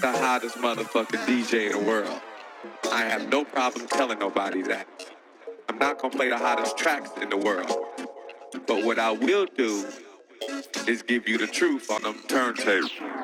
the hottest motherfucking DJ in the world. I have no problem telling nobody that. I'm not gonna play the hottest tracks in the world. But what I will do is give you the truth on them turntables.